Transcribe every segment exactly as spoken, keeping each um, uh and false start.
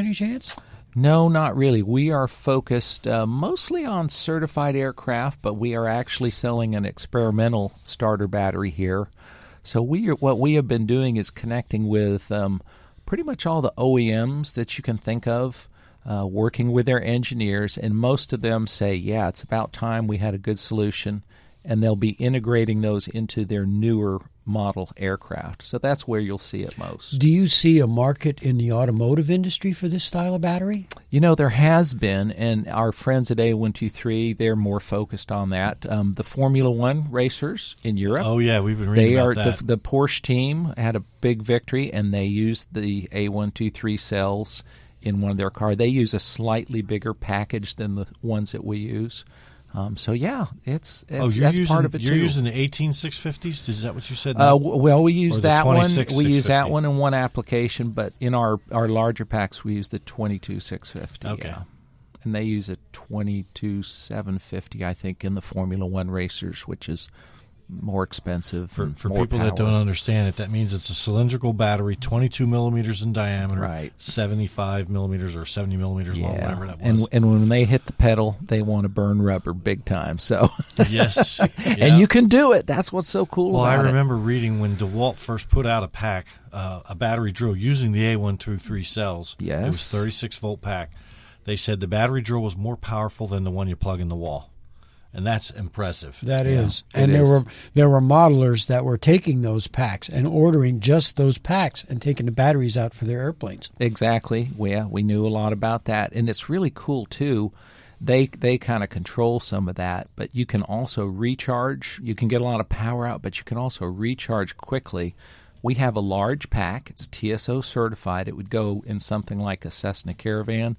any chance? No, not really. We are focused uh, mostly on certified aircraft, but we are actually selling an experimental starter battery here. So we are, what we have been doing is connecting with um, pretty much all the O E Ms that you can think of, uh, working with their engineers, and most of them say, yeah, it's about time we had a good solution, and they'll be integrating those into their newer model aircraft. So that's where you'll see it most. Do you see a market in the automotive industry for this style of battery? You know, there has been, and our friends at A one two three, they're more focused on that. Um, the Formula One racers in Europe. Oh, yeah, we've been reading they about are, that. The, the Porsche team had a big victory, and they used the A one two three cells in one of their cars. They use a slightly bigger package than the ones that we use. Um, so yeah, it's, it's oh, you're that's using, part of it you're too. You're using the eighteen six fifties? Is that what you said? Uh, well, we use that one. We use that one one in one application, but in our, our larger packs, we use the twenty-two six fifty. Okay. Yeah. And they use a twenty-two seven fifty, I think, in the Formula One racers, which is more expensive. For, and for more people power. that don't understand it, that means it's a cylindrical battery, twenty-two millimeters in diameter, right. seventy-five millimeters or seventy millimeters yeah. long, whatever that was. And, and when they hit the pedal, they want to burn rubber big time. So yes. Yeah. And you can do it. That's what's so cool well, about it. Well, I remember it. reading when DeWalt first put out a pack, uh, a battery drill using the A one two three cells. Yes. It was thirty-six volt pack. They said the battery drill was more powerful than the one you plug in the wall. And that's impressive. That yeah, is. And there is. were there were modelers that were taking those packs and ordering just those packs and taking the batteries out for their airplanes. Exactly. Yeah, we knew a lot about that. And it's really cool, too. They they kind of control some of that, but you can also recharge. You can get a lot of power out, but you can also recharge quickly. We have a large pack. It's T S O certified. It would go in something like a Cessna Caravan.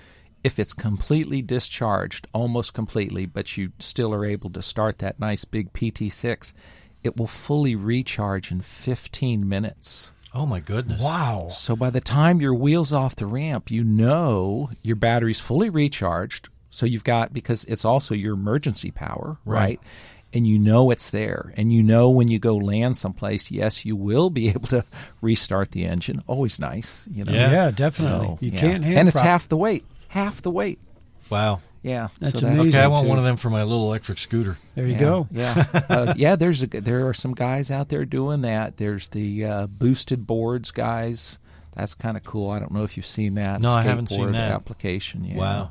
If it's completely discharged, almost completely, but you still are able to start that nice big P T six, it will fully recharge in fifteen minutes. Oh, my goodness. Wow. So by the time your wheel's off the ramp, you know your battery's fully recharged. So you've got, because it's also your emergency power, right? right? And you know it's there. And you know when you go land someplace, yes, you will be able to restart the engine. Always nice, you know. Yeah, yeah definitely. So, you yeah. can't hand And it's prop- half the weight. Half the weight. Wow. Yeah. That's so amazing. Okay, I want too. one of them for my little electric scooter. There you yeah, go. Yeah. uh, yeah, there's a, there are some guys out there doing that. There's the uh, boosted boards guys. That's kind of cool. I don't know if you've seen that. No, I haven't seen skateboard that. application. Yeah. Wow.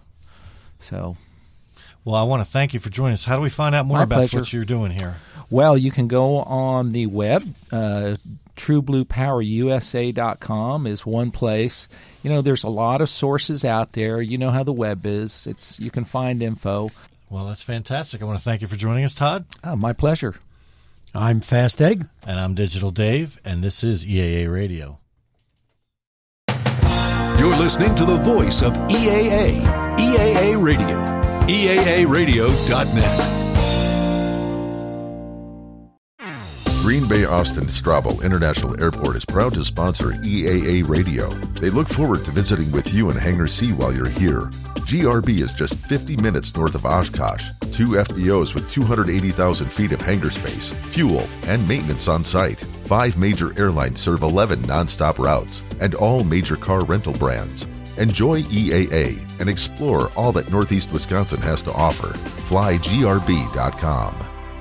So, well, I want to thank you for joining us. How do we find out more My about pleasure. what you're doing here? well, you can go on the web. Uh, True Blue Power U S A dot com is one place. You know, there's a lot of sources out there. You know how the web is. It's you can find info. Well, that's fantastic. I want to thank you for joining us, Todd. Oh, my pleasure. I'm Fast Egg. And I'm Digital Dave, and this is E A A Radio. You're listening to the voice of E A A, E A A Radio, E A A radio dot net. Green Bay Austin Strabo International Airport is proud to sponsor E A A Radio. They look forward to visiting with you in Hangar C while you're here. G R B is just fifty minutes north of Oshkosh. Two F B Os with two hundred eighty thousand feet of hangar space, fuel, and maintenance on site. Five major airlines serve eleven nonstop routes, and all major car rental brands. Enjoy E A A and explore all that Northeast Wisconsin has to offer. Fly G R B dot com.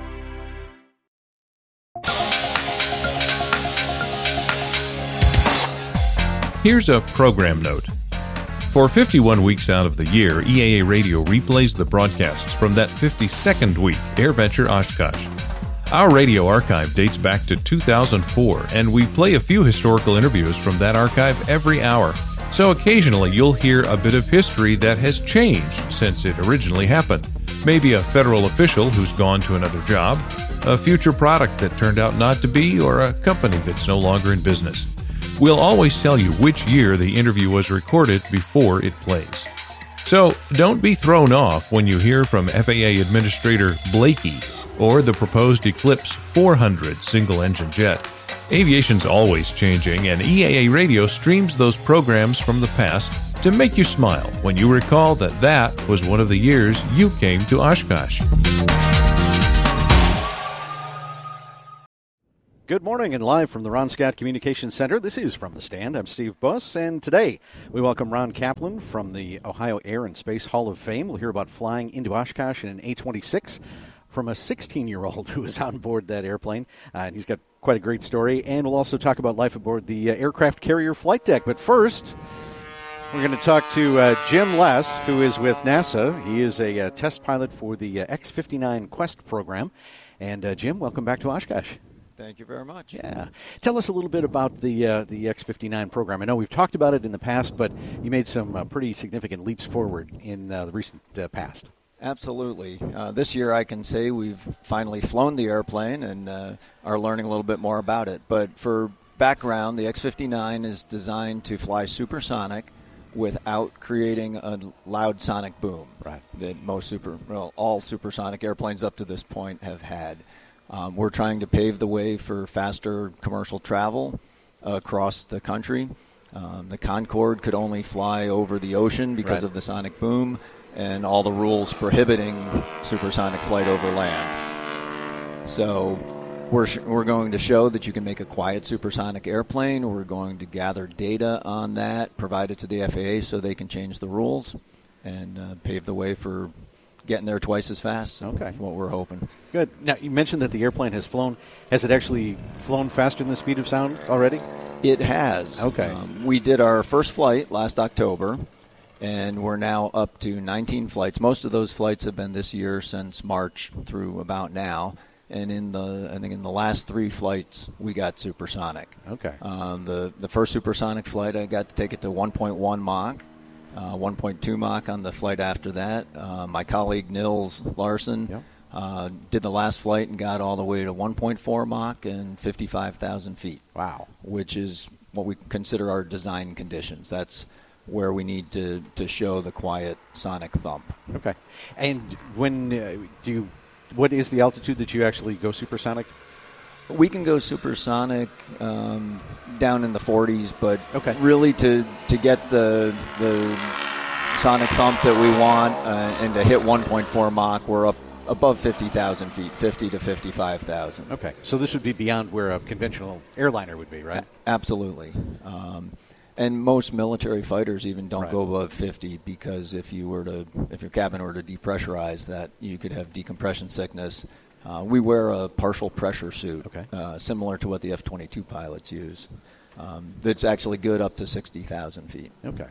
Here's a program note. For fifty-one weeks out of the year, E A A Radio replays the broadcasts from that fifty-second week, AirVenture Oshkosh. Our radio archive dates back to two thousand four, and we play a few historical interviews from that archive every hour. So occasionally you'll hear a bit of history that has changed since it originally happened. Maybe a federal official who's gone to another job, a future product that turned out not to be, or a company that's no longer in business. We'll always tell you which year the interview was recorded before it plays. So don't be thrown off when you hear from F A A Administrator Blakey or the proposed Eclipse four hundred single-engine jet. Aviation's always changing, and E A A Radio streams those programs from the past to make you smile when you recall that that was one of the years you came to Oshkosh. Good morning and live from the Ron Scott Communications Center. This is From the Stand. I'm Steve Buss, and today we welcome Ron Kaplan from the Ohio Air and Space Hall of Fame. We'll hear about flying into Oshkosh in an A twenty-six from a sixteen-year-old who was on board that airplane. Uh, and he's got quite a great story, and we'll also talk about life aboard the uh, aircraft carrier flight deck. But first, we're going to talk to uh, Jim Less, who is with NASA. He is a uh, test pilot for the uh, X fifty-nine Quest program. And uh, Jim, welcome back to Oshkosh. Thank you very much. Yeah. Tell us a little bit about the uh, the X fifty-nine program. I know we've talked about it in the past, but you made some uh, pretty significant leaps forward in uh, the recent uh, past. Absolutely. Uh, this year I can say we've finally flown the airplane and uh, are learning a little bit more about it. But for background, the X fifty-nine is designed to fly supersonic without creating a loud sonic boom right. that most super, well, all supersonic airplanes up to this point have had. Um, we're trying to pave the way for faster commercial travel uh, across the country. Um, the Concorde could only fly over the ocean because right. of the sonic boom and all the rules prohibiting supersonic flight over land. So we're sh- we're going to show that you can make a quiet supersonic airplane. We're going to gather data on that, provide it to the F A A so they can change the rules and uh, pave the way for getting there twice as fast. Okay. That's what we're hoping. Good. Now, you mentioned that the airplane has flown. Has it actually flown faster than the speed of sound already? It has. Okay. Um, we did our first flight last October, and we're now up to nineteen flights. Most of those flights have been this year since March through about now. And in the, I think in the last three flights, we got supersonic. Okay. Um, the, the first supersonic flight, I got to take it to one point one Mach. Uh, one point two Mach on the flight after that. Uh, my colleague Nils Larson yep. uh, did the last flight and got all the way to one point four Mach and fifty-five thousand feet. Wow. Which is what we consider our design conditions. That's where we need to, to show the quiet sonic thump. Okay. And when uh, do you, what is the altitude that you actually go supersonic? We can go supersonic um, down in the forties, but okay. really to to get the the sonic thump that we want uh, and to hit one point four Mach, we're up above fifty thousand feet, fifty to fifty-five thousand. Okay, so this would be beyond where a conventional airliner would be, right? A- absolutely. Um, and most military fighters even don't right. go above fifty because if you were to if your cabin were to depressurize, that you could have decompression sickness. Uh, we wear a partial pressure suit, okay. uh, similar to what the F twenty-two pilots use. Um, that's actually good up to sixty thousand feet. Okay.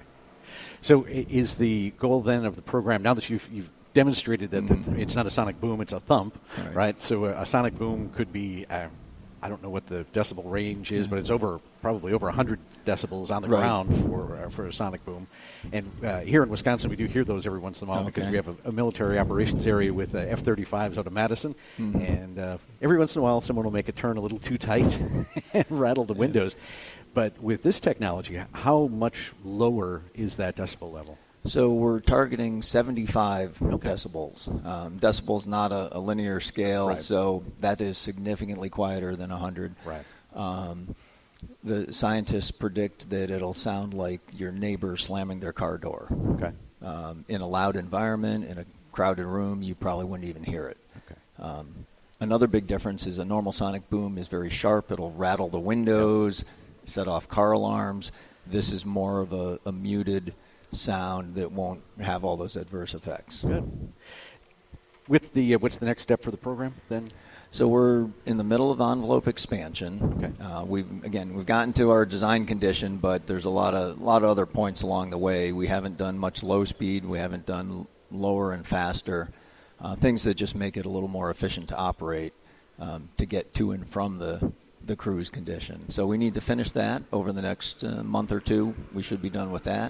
So is the goal then of the program, now that you've, you've demonstrated that mm-hmm. the, it's not a sonic boom, it's a thump, right? right? So a, a sonic boom could be, uh, I don't know what the decibel range is, but it's over probably over one hundred decibels on the right. ground for uh, for a sonic boom. And uh, here in Wisconsin, we do hear those every once in a while okay. because we have a, a military operations area with uh, F thirty-fives out of Madison. Mm-hmm. And uh, every once in a while, someone will make a turn a little too tight and rattle the windows. But with this technology, how much lower is that decibel level? So we're targeting seventy-five okay. decibels. Um, decibels not a, a linear scale, right. so that is significantly quieter than one hundred. Right. Um, the scientists predict that it'll sound like your neighbor slamming their car door. Okay. Um, in a loud environment, in a crowded room, you probably wouldn't even hear it. Okay. Um, another big difference is a normal sonic boom is very sharp. It'll rattle the windows, yep. set off car alarms. This is more of a, a muted sound that won't have all those adverse effects. Good. With the uh, what's the next step for the program then? So we're in the middle of envelope expansion. Okay. Uh, we've again we've gotten to our design condition, but there's a lot of a lot of other points along the way. We haven't done much low speed. We haven't done lower and faster. Uh, things that just make it a little more efficient to operate um, to get to and from the the cruise condition. So we need to finish that over the next uh, month or two. We should be done with that.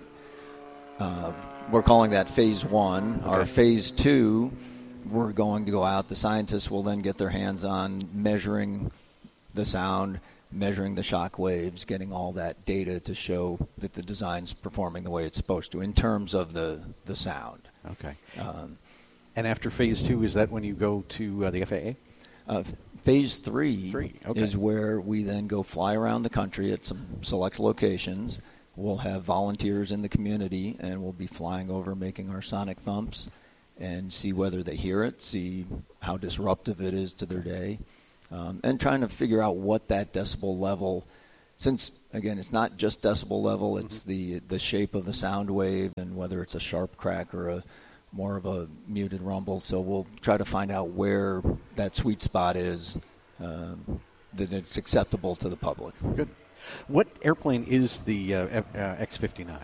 Uh, we're calling that phase one. Okay. Our phase two, we're going to go out. The scientists will then get their hands on measuring the sound, measuring the shock waves, getting all that data to show that the design's performing the way it's supposed to in terms of the, the sound. Okay. Um, and after phase two, is that when you go to uh, the F A A? Uh, phase three, three. Okay. is where we then go fly around the country at some select locations. We'll have volunteers in the community, and we'll be flying over making our sonic thumps and see whether they hear it, see how disruptive it is to their day. um, and trying to figure out what that decibel level, since, again, it's not just decibel level, it's mm-hmm. the, the shape of the sound wave and whether it's a sharp crack or a more of a muted rumble. So we'll try to find out where that sweet spot is um, that it's acceptable to the public. Good. What airplane is the uh, F, uh, X fifty-nine?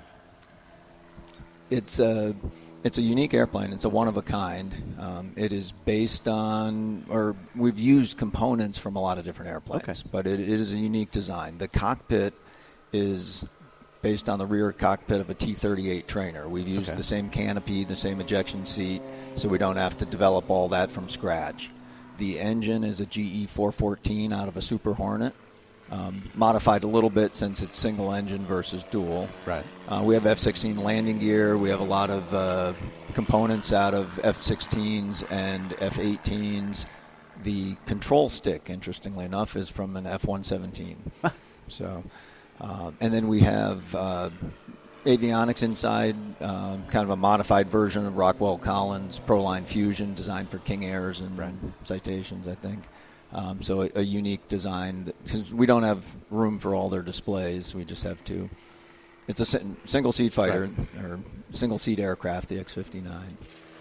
It's a, it's a unique airplane. It's a one-of-a-kind. Um, it is based on, or we've used components from a lot of different airplanes, okay. but it, it is a unique design. The cockpit is based on the rear cockpit of a T thirty-eight trainer. We've used okay. the same canopy, the same ejection seat, so we don't have to develop all that from scratch. The engine is a G E four fourteen out of a Super Hornet. Um, modified a little bit since it's single engine versus dual. Right. Uh, we have F sixteen landing gear. We have a lot of uh, components out of F sixteens and F eighteens. The control stick, interestingly enough, is from an F one seventeen. so, uh, and then we have uh, avionics inside, uh, kind of a modified version of Rockwell Collins Proline Fusion, designed for King Airs and right. Citations, I think. Um, so a, a unique design, because we don't have room for all their displays. We just have two. It's a si- single-seat fighter, right. or single-seat aircraft, the X fifty-nine.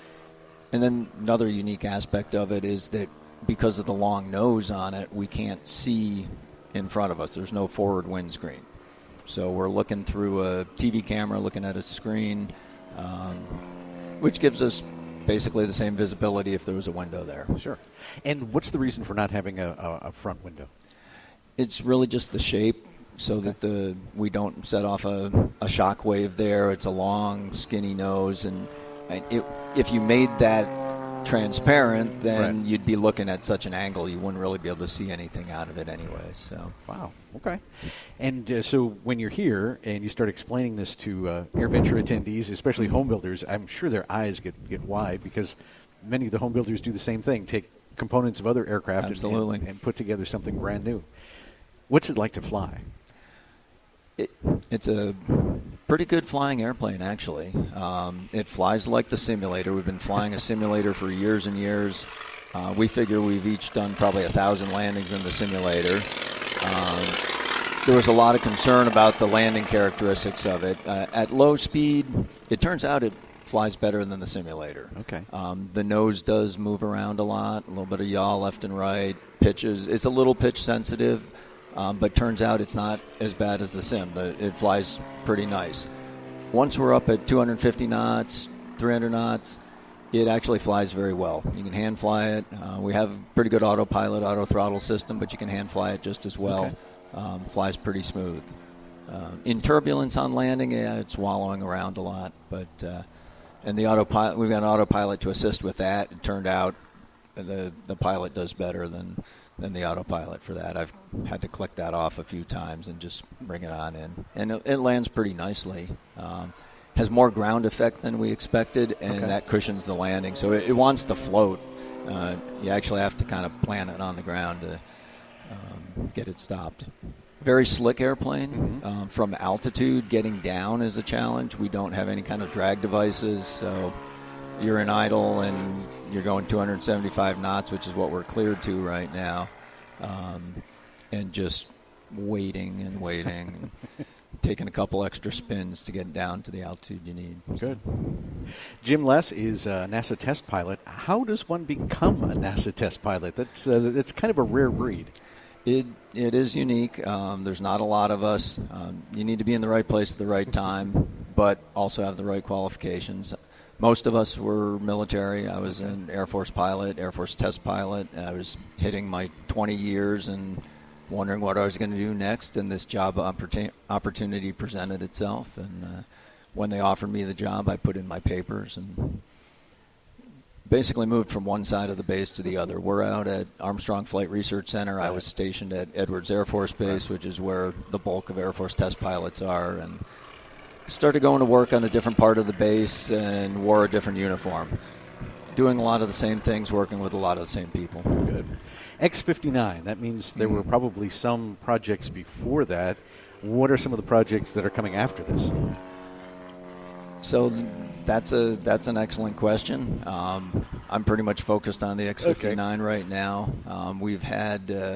And then another unique aspect of it is that because of the long nose on it, we can't see in front of us. There's no forward windscreen. So we're looking through a T V camera, looking at a screen, um, which gives us basically the same visibility if there was a window there. Sure. And what's the reason for not having a, a, a front window? It's really just the shape, so okay. that the we don't set off a, a shock wave there. It's a long, skinny nose, and, and it, if you made that transparent, then right. you'd be looking at such an angle you wouldn't really be able to see anything out of it anyway. So wow, okay. And uh, so when you're here and you start explaining this to uh, AirVenture attendees, especially home builders, I'm sure their eyes get, get wide, because many of the home builders do the same thing, take components of other aircraft Absolutely. And, and put together something brand new. What's it like to fly? It, it's a pretty good flying airplane, actually. Um, it flies like the simulator. We've been flying a simulator for years and years. Uh, we figure we've each done probably a thousand landings in the simulator. Um, there was a lot of concern about the landing characteristics of it. Uh, at low speed, it turns out it flies better than the simulator. Okay. Um, the nose does move around a lot, a little bit of yaw left and right, pitches. It's a little pitch sensitive. Um, but turns out it's not as bad as the sim. The, it flies pretty nice. Once we're up at two hundred fifty knots, three hundred knots, it actually flies very well. You can hand fly it. Uh, we have pretty good autopilot, auto throttle system, but you can hand fly it just as well. Okay. Um, flies pretty smooth. Uh, in turbulence on landing, yeah, it's wallowing around a lot. But uh, and the autopilot, we've got an autopilot to assist with that. It turned out the the pilot does better than. than the autopilot for that. I've had to click that off a few times and just bring it on in. And it, it lands pretty nicely. Um, has more ground effect than we expected, and okay. that cushions the landing. So it, it wants to float. Uh, you actually have to kind of plant it on the ground to um, get it stopped. Very slick airplane. Mm-hmm. Um, from altitude, getting down is a challenge. We don't have any kind of drag devices, so you're in idle and you're going two hundred seventy-five knots, which is what we're cleared to right now, um, and just waiting and waiting, and taking a couple extra spins to get down to the altitude you need. Good. Jim Less is a NASA test pilot. How does one become a NASA test pilot? That's uh, that's kind of a rare breed. It it is unique. Um, there's not a lot of us. Um, you need to be in the right place at the right time, but also have the right qualifications. Most of us were military. I was an Air Force pilot, Air Force test pilot. I was hitting my twenty years and wondering what I was going to do next, and this job opportun- opportunity presented itself. And uh, when they offered me the job, I put in my papers and basically moved from one side of the base to the other. We're out at Armstrong Flight Research Center. I was stationed at Edwards Air Force Base, which is where the bulk of Air Force test pilots are, and started going to work on a different part of the base and wore a different uniform. Doing a lot of the same things, working with a lot of the same people. Good. X fifty-nine, that means there were probably some projects before that. What are some of the projects that are coming after this? So That's a that's an excellent question. Um, I'm pretty much focused on the X fifty-nine okay. right now. Um, we've had, uh,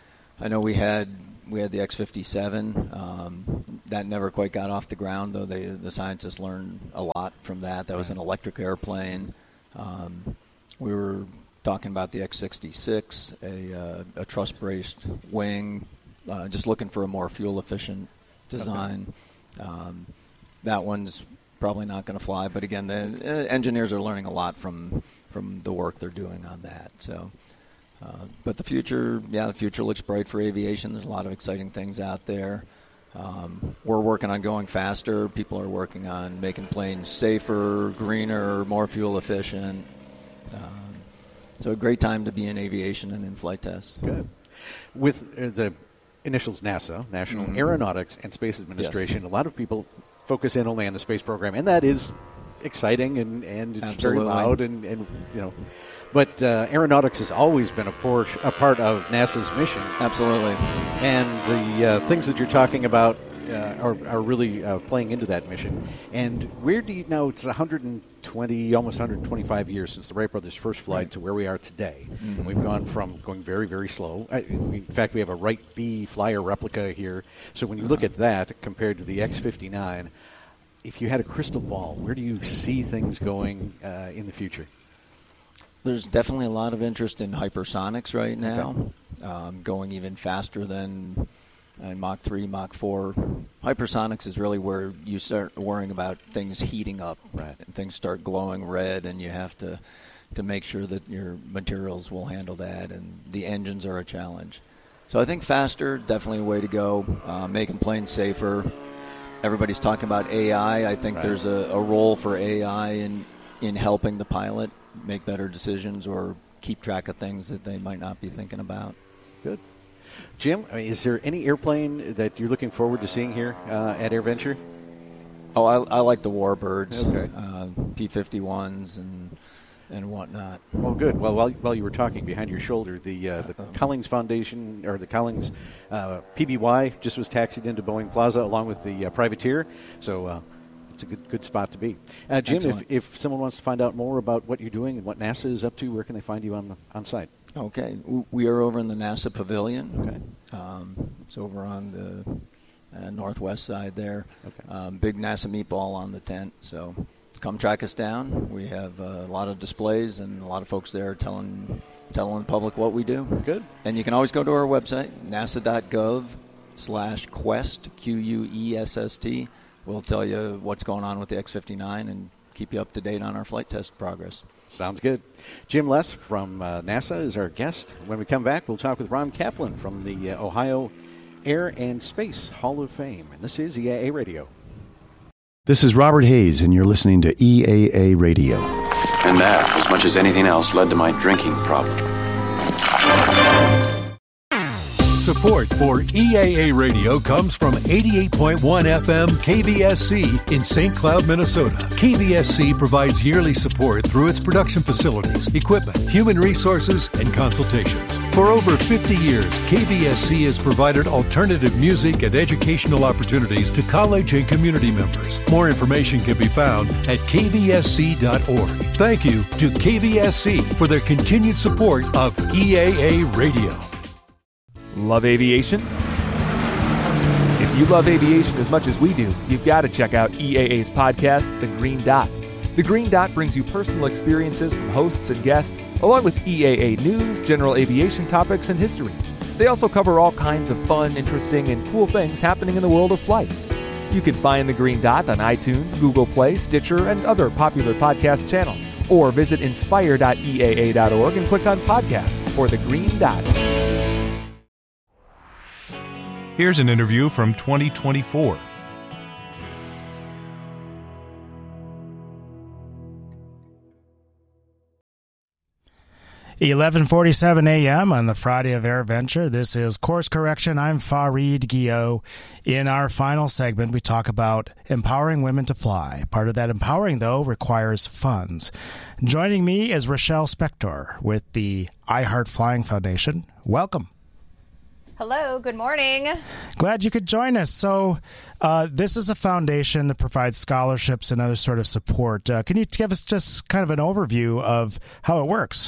I know we had we had the X fifty-seven. Um, that never quite got off the ground, though. They, the scientists learned a lot from that. That was an electric airplane. Um, we were talking about the X sixty-six, a, uh, a truss-braced wing, uh, just looking for a more fuel-efficient design. Okay. Um, that one's probably not going to fly, but again, the uh, engineers are learning a lot from from the work they're doing on that. So, uh, but the future, yeah, the future looks bright for aviation. There's a lot of exciting things out there. Um, we're working on going faster. People are working on making planes safer, greener, more fuel efficient. Um, so a great time to be in aviation and in flight tests. Good. With uh, the initials NASA, National mm-hmm. Aeronautics and Space Administration, yes. a lot of people focus in only on the space program, and that is exciting and, and it's Absolutely. very loud and, and you know. But uh, aeronautics has always been a, por- a part of NASA's mission. Absolutely. And the uh, things that you're talking about uh, are, are really uh, playing into that mission. And where do you know it's one hundred twenty, almost one hundred twenty-five years since the Wright brothers' first flight right. to where we are today. Mm-hmm. And we've gone from going very, very slow. I, in fact, we have a Wright B Flyer replica here. So when you look at that compared to the X fifty-nine, if you had a crystal ball, where do you see things going uh, in the future? There's definitely a lot of interest in hypersonics right now, okay. um, going even faster than uh, Mach three, Mach four. Hypersonics is really where you start worrying about things heating up, right. and things start glowing red, and you have to, to make sure that your materials will handle that, and the engines are a challenge. So I think faster, definitely a way to go, uh, making planes safer. Everybody's talking about A I. I think right. there's a, a role for A I in, in helping the pilot make better decisions or keep track of things that they might not be thinking about. Good. Jim, is there any airplane that you're looking forward to seeing here uh, at AirVenture? Oh, I, I like the Warbirds, okay. uh, P fifty-ones and and whatnot. Well, good. Well, while, while you were talking, behind your shoulder, the uh, the um, Collins Foundation, or the Collins uh, P B Y just was taxied into Boeing Plaza along with the uh, Privateer. So uh, it's a good good spot to be. Uh, Jim, if, if someone wants to find out more about what you're doing and what NASA is up to, where can they find you on the, on site? Okay. We are over in the NASA Pavilion. Okay. Um, it's over on the uh, northwest side there. Okay. Um, big NASA meatball on the tent. So come track us down. We have uh, a lot of displays and a lot of folks there telling telling the public what we do. Good. And you can always go to our website, nasa.gov slash quest, Q U E S S T. We'll tell you what's going on with the X fifty-nine and keep you up to date on our flight test progress. Sounds good. Jim Less from uh, NASA is our guest. When we come back, we'll talk with Ron Kaplan from the uh, Ohio Air and Space Hall of Fame. And this is E A A Radio. This is Robert Hayes, and you're listening to E A A Radio. And that, as much as anything else, led to my drinking problem. Support for E A A Radio comes from eighty-eight point one F M K V S C in Saint Cloud, Minnesota. K V S C provides yearly support through its production facilities, equipment, human resources, and consultations. For over fifty years, K V S C has provided alternative music and educational opportunities to college and community members. More information can be found at K V S C dot org. Thank you to K V S C for their continued support of E A A Radio. Love aviation? If you love aviation as much as we do, you've got to check out E A A's podcast, The Green Dot. The Green Dot brings you personal experiences from hosts and guests, along with E A A news, general aviation topics, and history. They also cover all kinds of fun, interesting, and cool things happening in the world of flight. You can find The Green Dot on iTunes, Google Play, Stitcher, and other popular podcast channels. Or visit inspire dot E A A dot org and click on podcasts for The Green Dot. Here's an interview from twenty twenty-four. eleven forty-seven a.m. on the Friday of AirVenture. This is Course Correction. I'm Fareed Guillot. In our final segment, we talk about empowering women to fly. Part of that empowering, though, requires funds. Joining me is Rochelle Spector with the I Heart Flying Foundation. Welcome. Hello, good morning. Glad you could join us. So uh, this is a foundation that provides scholarships and other sort of support. Uh, can you give us just kind of an overview of how it works?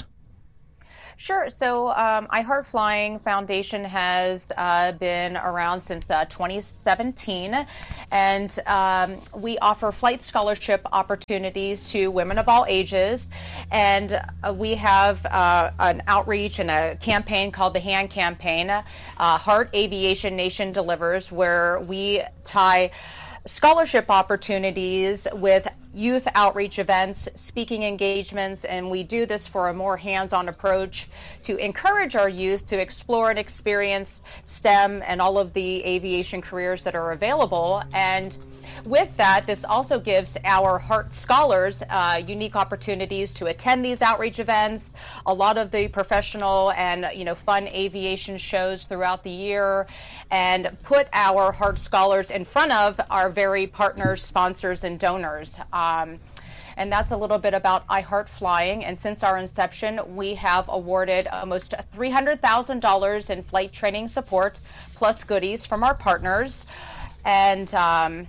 Sure. So um, I Heart Flying Foundation has uh, been around since uh, twenty seventeen, and um, we offer flight scholarship opportunities to women of all ages. And uh, we have uh, an outreach and a campaign called the HAND Campaign, uh, Heart Aviation Nation Delivers, where we tie scholarship opportunities with youth outreach events, speaking engagements, and we do this for a more hands-on approach to encourage our youth to explore and experience STEM and all of the aviation careers that are available. And with that, this also gives our Heart Scholars uh, unique opportunities to attend these outreach events, a lot of the professional and you know fun aviation shows throughout the year, and put our Heart Scholars in front of our very partners, sponsors, and donors. Um, and that's a little bit about I Heart Flying. And since our inception, we have awarded almost three hundred thousand dollars in flight training support, plus goodies from our partners. And um,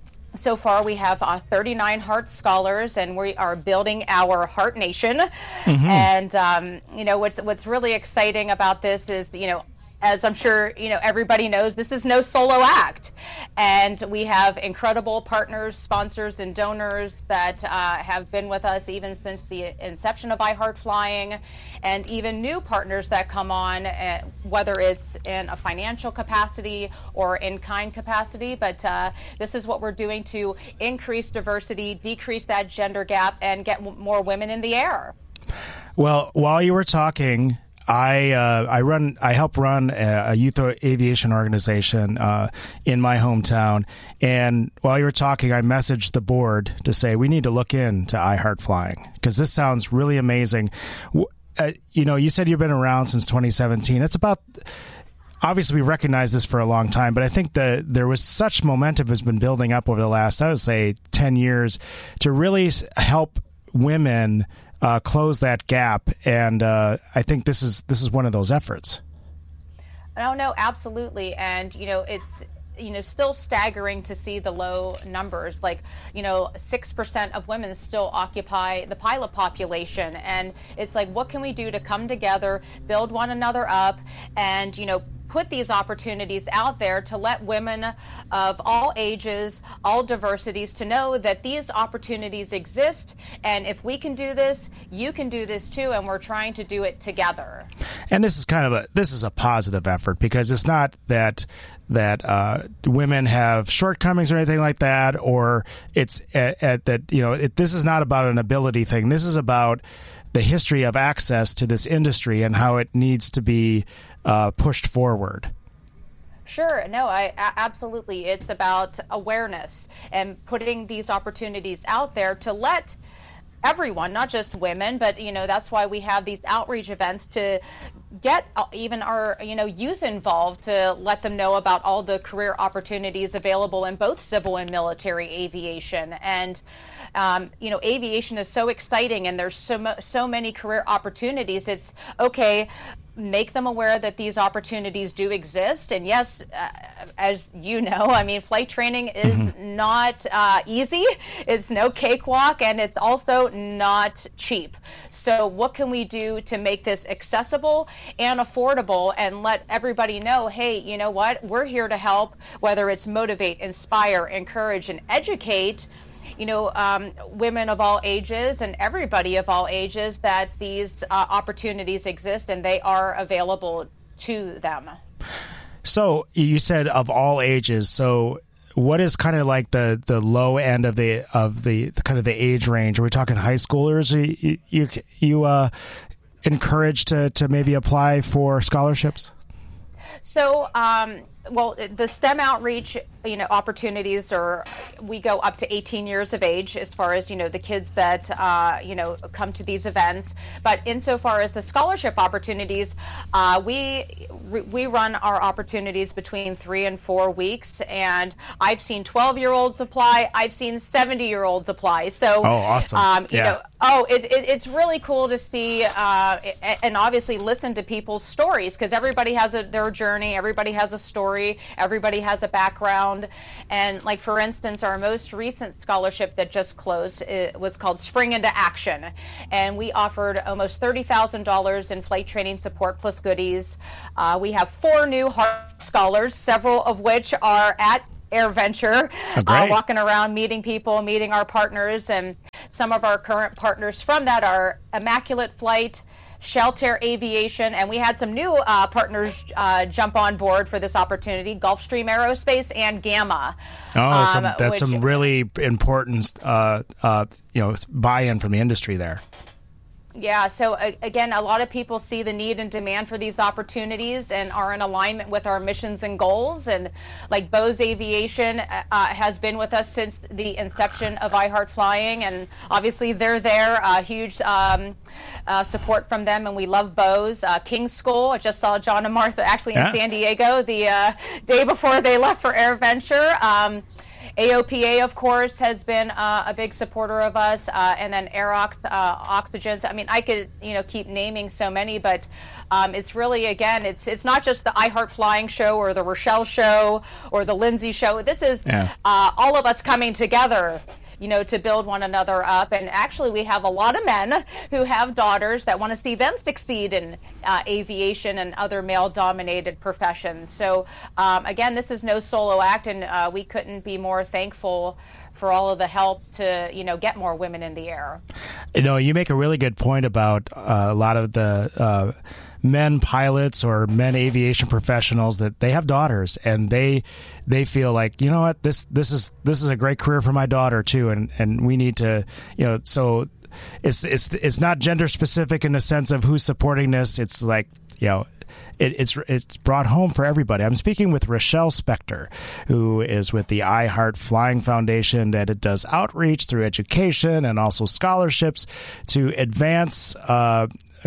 so far, we have uh, thirty-nine Heart Scholars, and we are building our Heart Nation. Mm-hmm. And, um, you know, what's what's really exciting about this is, you know, as I'm sure, you know, everybody knows, this is no solo act. And we have incredible partners, sponsors, and donors that uh, have been with us even since the inception of I Heart Flying, and even new partners that come on, uh, whether it's in a financial capacity or in-kind capacity. But uh, this is what we're doing to increase diversity, decrease that gender gap, and get w- more women in the air. Well, while you were talking, I uh, I run I help run a, a youth aviation organization uh, in my hometown, and while you were talking, I messaged the board to say we need to look into I Heart Flying because this sounds really amazing. Uh, you know, you said you've been around since twenty seventeen. It's about obviously we recognize this for a long time, but I think that there was such momentum has been building up over the last I would say ten years to really help women Uh, close that gap, and uh, I think this is this is one of those efforts. No, no, absolutely, and you know it's you know still staggering to see the low numbers. Like you know, six percent of women still occupy the pilot population, and it's like, what can we do to come together, build one another up, and you know. put these opportunities out there to let women of all ages, all diversities, to know that these opportunities exist. And if we can do this, you can do this too. And we're trying to do it together. And this is kind of a this is a positive effort because it's not that that uh, women have shortcomings or anything like that, or it's at, at that you know it, this is not about an ability thing. This is about the history of access to this industry and how it needs to be uh, pushed forward. Sure. No, I absolutely. It's about awareness and putting these opportunities out there to let everyone, not just women, but, you know, that's why we have these outreach events to get even our, you know, youth involved to let them know about all the career opportunities available in both civil and military aviation. And Um, you know, aviation is so exciting and there's so, mo- so many career opportunities. It's okay, make them aware that these opportunities do exist. And yes, uh, as you know, I mean, flight training is mm-hmm. not uh, easy. It's no cakewalk, and it's also not cheap. So what can we do to make this accessible and affordable and let everybody know, hey, you know what, we're here to help, whether it's motivate, inspire, encourage, and educate you know, um, women of all ages and everybody of all ages that these uh, opportunities exist and they are available to them. So you said of all ages. So what is kind of like the, the low end of the of the, the kind of the age range? Are we talking high schoolers? You you, you uh, encouraged to to maybe apply for scholarships? So um, well, the STEM outreach, you know, opportunities are, we go up to eighteen years of age as far as, you know, the kids that, uh, you know, come to these events. But insofar as the scholarship opportunities, uh, we we run our opportunities between three and four weeks. And I've seen twelve-year-olds apply. I've seen seventy-year-olds apply. So, oh, awesome. Um, you yeah. know, oh, it, it, it's really cool to see uh, and obviously listen to people's stories, because everybody has a, their journey. Everybody has a story. Everybody has a background. And like, for instance, our most recent scholarship that just closed, it was called Spring into Action. And we offered almost thirty thousand dollars in flight training support plus goodies. Uh, we have four new HEART scholars, several of which are at AirVenture, oh, uh, walking around, meeting people, meeting our partners. And some of our current partners from that are Immaculate Flight, Shelter Aviation, and we had some new uh, partners uh, jump on board for this opportunity, Gulfstream Aerospace and Gamma. Oh, um, some, that's which, some really important, uh, uh, you know, buy-in from the industry there. Yeah, so uh, again, a lot of people see the need and demand for these opportunities and are in alignment with our missions and goals. And like Bose Aviation uh, has been with us since the inception of iHeart Flying, and obviously they're there, uh, huge um, uh, support from them, and we love Bose. Uh, King's School, I just saw John and Martha actually in yeah. San Diego the uh, day before they left for AirVenture. Um, A O P A, of course, has been uh, a big supporter of us, uh, and then Aerox, uh, Oxygens. I mean, I could, you know, keep naming so many, but um, it's really, again, it's it's not just the iHeart Flying show or the Rochelle show or the Lindsay show. This is yeah. uh, all of us coming together, you know, to build one another up. And actually, we have a lot of men who have daughters that want to see them succeed in uh, aviation and other male-dominated professions. So, um, again, this is no solo act, and uh, we couldn't be more thankful for all of the help to, you know, get more women in the air. You know, you make a really good point about uh, a lot of the uh, men pilots or men aviation professionals that they have daughters, and they they feel like, you know what, this this is this is a great career for my daughter too, and and we need to, you know, so it's it's it's not gender specific in the sense of who's supporting this. It's like, you know, It, it's it's brought home for everybody. I'm speaking with Rochelle Spector, who is with the iHeart Flying Foundation, that it does outreach through education and also scholarships to advance uh,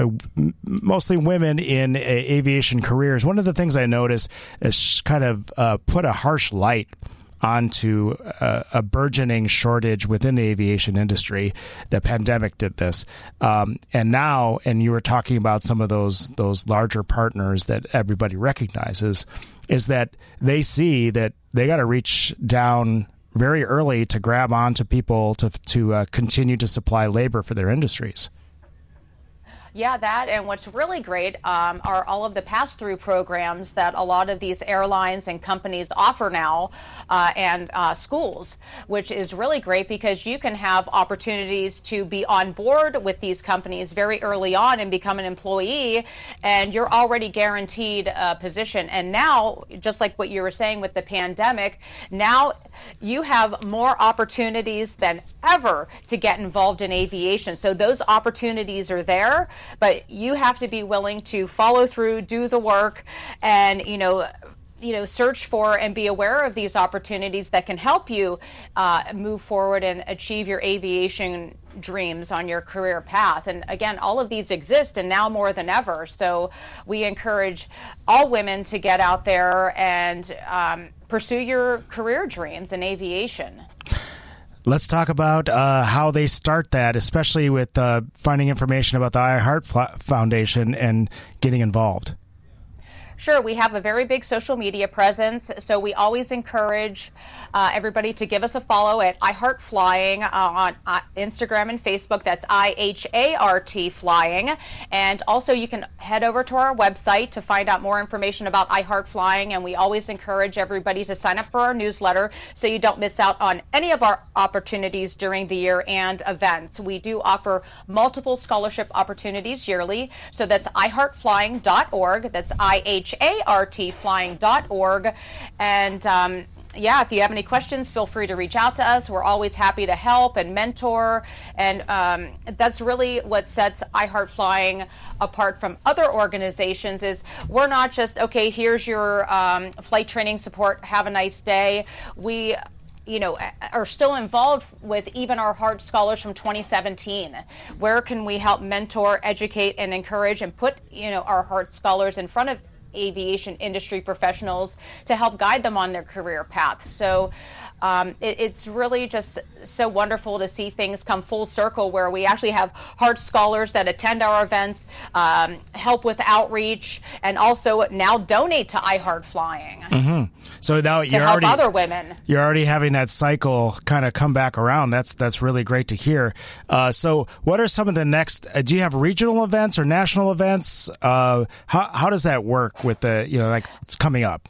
mostly women in uh, aviation careers. One of the things I noticed is kind of uh, put a harsh light onto a, a burgeoning shortage within the aviation industry. The pandemic did this. Um, and now, and you were talking about some of those those larger partners that everybody recognizes, is that they see that they got to reach down very early to grab onto people to, to uh, continue to supply labor for their industries. Yeah, that, and what's really great um, are all of the pass-through programs that a lot of these airlines and companies offer now, uh, and uh, schools, which is really great because you can have opportunities to be on board with these companies very early on and become an employee, and you're already guaranteed a position. And now, just like what you were saying with the pandemic, now you have more opportunities than ever to get involved in aviation. So those opportunities are there, but you have to be willing to follow through, do the work, and, you know, you know, search for and be aware of these opportunities that can help you uh, move forward and achieve your aviation dreams on your career path. And again, all of these exist, and now more than ever. So we encourage all women to get out there and um, pursue your career dreams in aviation. Let's talk about uh, how they start that, especially with uh, finding information about the iHeart Foundation and getting involved. Sure, we have a very big social media presence, so we always encourage uh, everybody to give us a follow at iHeart Flying uh, on uh, Instagram and Facebook. That's I H A R T Flying. And also you can head over to our website to find out more information about iHeart Flying, and we always encourage everybody to sign up for our newsletter so you don't miss out on any of our opportunities during the year and events. We do offer multiple scholarship opportunities yearly, so that's i heart flying dot org. That's I H A R T flying dot org. And um, yeah, if you have any questions, feel free to reach out to us. We're always happy to help and mentor. And um, that's really what sets I Heart Flying apart from other organizations is we're not just, okay, here's your um, flight training support, have a nice day. We you know, are still involved with even our Heart Scholars from twenty seventeen. Where can we help mentor, educate, and encourage and put, you know, our Heart Scholars in front of aviation industry professionals to help guide them on their career path? So um, it, it's really just so wonderful to see things come full circle where we actually have Heart Scholars that attend our events, um, help with outreach, and also now donate to I Heart Flying. Mm-hmm. So now to you're help already other women. You're already having that cycle kind of come back around. That's that's really great to hear. Uh, so what are some of the next? Uh, do you have regional events or national events? Uh, how how does that work with the you know like it's coming up?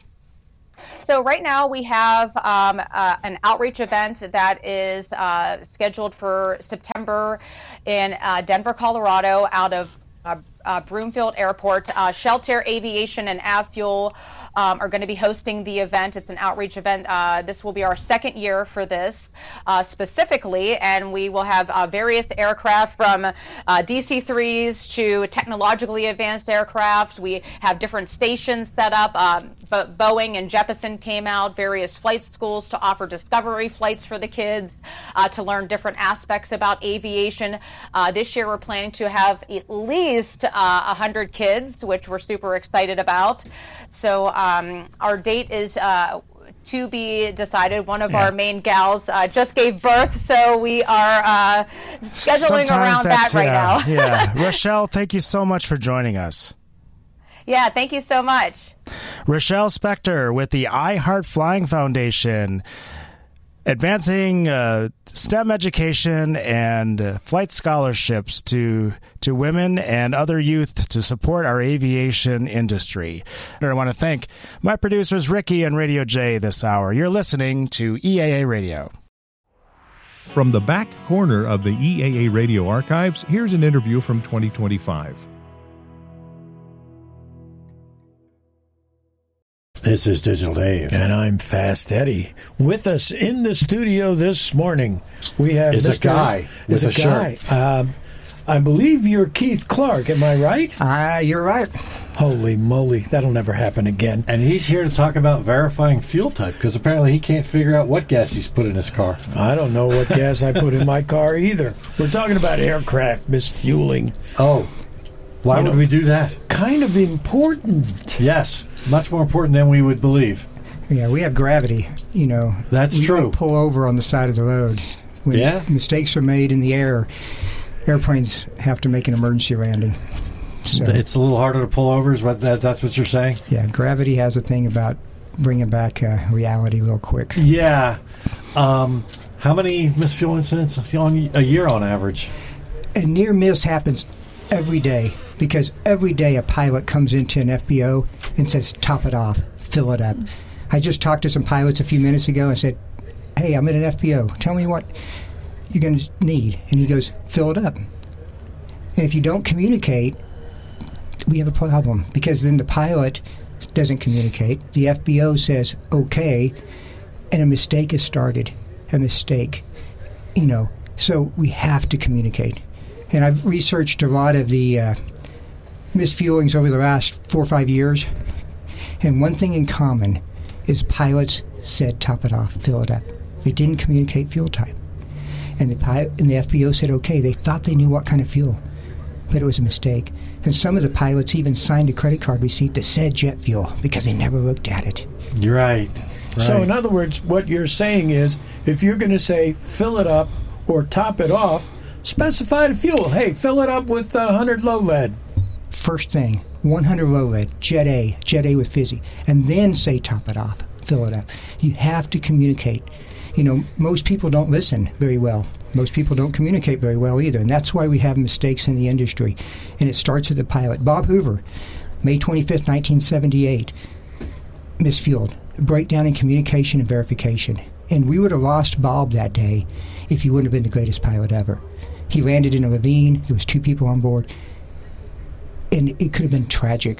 So right now we have um, uh, an outreach event that is uh, scheduled for September in uh, Denver, Colorado, out of uh, uh, Broomfield Airport. Uh, Shelter Aviation and Avfuel Um, are going to be hosting the event. It's an outreach event. Uh, this will be our second year for this uh, specifically, and we will have uh, various aircraft from uh, D C threes to technologically advanced aircraft. We have different stations set up. Um, Bo- Boeing and Jeppesen came out, various flight schools to offer discovery flights for the kids uh, to learn different aspects about aviation. Uh, this year we're planning to have at least uh, one hundred kids, which we're super excited about. So um, our date is uh, to be decided. One of yeah. our main gals uh, just gave birth, so we are uh, scheduling Sometimes around that, that right yeah, now. yeah. Rochelle, thank you so much for joining us. Yeah, thank you so much. Rochelle Spector with the I Heart Flying Foundation, advancing uh, STEM education and uh, flight scholarships to to women and other youth to support our aviation industry. And I want to thank my producers, Ricky and Radio J, this hour. You're listening to E A A Radio. From the back corner of the E A A Radio archives, here's an interview from twenty twenty-five. This is Digital Dave. And I'm Fast Eddie. With us in the studio this morning, we have is Mister a guy is with a, a guy. shirt. Uh, I believe you're Keith Clark. Am I right? Uh, you're right. Holy moly, that'll never happen again. And he's here to talk about verifying fuel type, because apparently he can't figure out what gas he's put in his car. I don't know what gas I put in my car either. We're talking about aircraft misfueling. Oh, why You would know, we do that? Kind of important. Yes, much more important than we would believe. Yeah, we have gravity, you know. That's we true. don't pull over on the side of the road. When Yeah. mistakes are made in the air, airplanes have to make an emergency landing. So, It's a little harder to pull over, is what that, that's what you're saying? yeah, gravity has a thing about bringing back uh, reality real quick. Yeah. Um, how many misfuel incidents on a year on average? A near miss happens every day because every day a pilot comes into an F B O and says, top it off, fill it up. I just talked to some pilots a few minutes ago and said, hey, I'm at an F B O. Tell me what you're going to need. And he goes, fill it up. And if you don't communicate, we have a problem, because then the pilot doesn't communicate. The F B O says, okay, and a mistake has started. A mistake. You know, so we have to communicate. And I've researched a lot of the uh, misfuelings over the last four or five years. And one thing in common is pilots said, top it off, fill it up. They didn't communicate fuel type. And the, pilot, and the F B O said, okay, they thought they knew what kind of fuel, but it was a mistake. And some of the pilots even signed a credit card receipt that said jet fuel because they never looked at it. You're right. right. So in other words, what you're saying is, if you're going to say fill it up or top it off, specify the fuel. Hey, fill it up with uh, one hundred low lead. First thing, one hundred low lead, Jet A, Jet A with fizzy, and then say top it off, fill it up. You have to communicate. You know, most people don't listen very well. Most people don't communicate very well either, and that's why we have mistakes in the industry. And it starts with the pilot. Bob Hoover, May twenty-fifth, nineteen seventy-eight, misfueled. Breakdown in communication and verification. And we would have lost Bob that day if he wouldn't have been the greatest pilot ever. He landed in a ravine. There was two people on board. And it could have been tragic.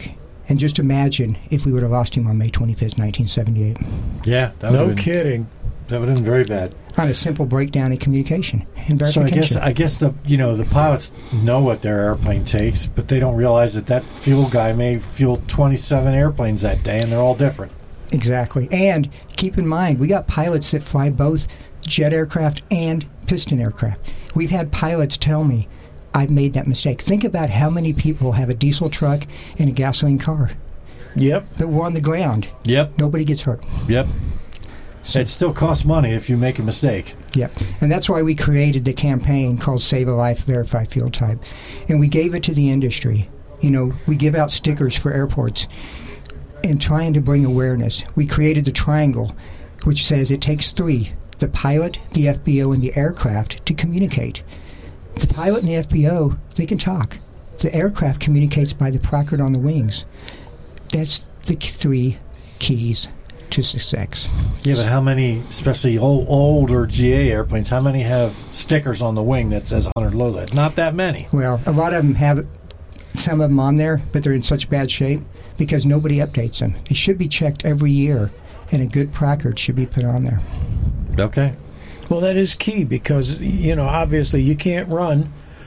And just imagine if we would have lost him on May twenty-fifth, nineteen seventy-eight. Yeah, that no been, kidding. That would have been very bad. On a simple breakdown in communication and verification. So I guess I guess the you know the pilots know what their airplane takes, but they don't realize that that fuel guy may fuel twenty-seven airplanes that day, and they're all different. Exactly. And keep in mind, we got pilots that fly both jet aircraft and piston aircraft. We've had pilots tell me, I've made that mistake. Think about how many people have a diesel truck and a gasoline car. Yep. That were on the ground. Yep. Nobody gets hurt. Yep. So, it still costs money if you make a mistake. Yep. And that's why we created the campaign called Save a Life, Verify Fuel Type. And we gave it to the industry. You know, we give out stickers for airports and trying to bring awareness. We created the triangle, which says it takes three, the pilot, the F B O, and the aircraft, to communicate. The pilot and the F B O, they can talk. The aircraft communicates by the placard on the wings. That's the three keys to success. Yeah, but how many, especially old, older G A airplanes, how many have stickers on the wing that says one hundred low lead? Not that many. Well, a lot of them have some of them on there, but they're in such bad shape because nobody updates them. They should be checked every year, and a good placard should be put on there. Okay. Well, that is key because, you know, obviously you can't run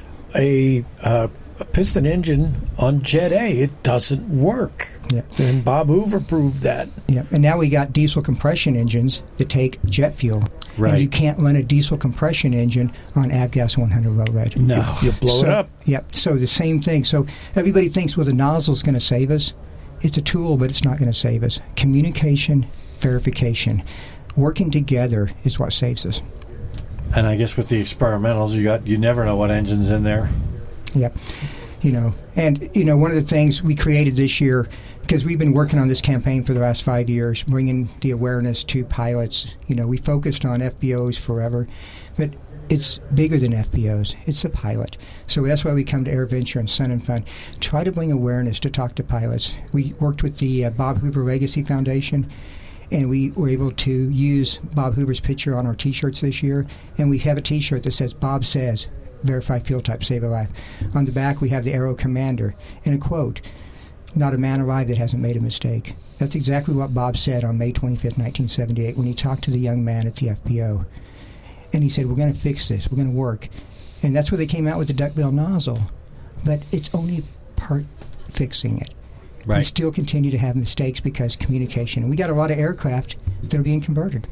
a, uh, a piston engine on Jet A. It doesn't work. Yeah. And Bob Hoover proved that. Yeah. And now we got diesel compression engines that take jet fuel. Right. And you can't run a diesel compression engine on Avgas one hundred low lead. No. You blow so, it up. Yep. So the same thing. So everybody thinks, well, the nozzle's going to save us. It's a tool, but it's not going to save us. Communication, verification, working together is what saves us. And I guess with the experimentals, you got you never know what engine's in there. Yep. You know, and, you know, one of the things we created this year, because we've been working on this campaign for the last five years, bringing the awareness to pilots. You know, we focused on F B Os forever, but it's bigger than F B Os. It's the pilot. So that's why we come to AirVenture and Sun and Fun. Try to bring awareness to talk to pilots. We worked with the uh, Bob Hoover Legacy Foundation, and we were able to use Bob Hoover's picture on our T-shirts this year, and we have a T-shirt that says, Bob says, verify fuel type, save a life. On the back, we have the Aero Commander, and a quote, not a man alive that hasn't made a mistake. That's exactly what Bob said on May twenty-fifth, nineteen seventy-eight, when he talked to the young man at the F B O. And he said, we're going to fix this, we're going to work. And that's where they came out with the duckbill nozzle. But it's only part fixing it. Right. We still continue to have mistakes because communication. And we got a lot of aircraft that are being converted.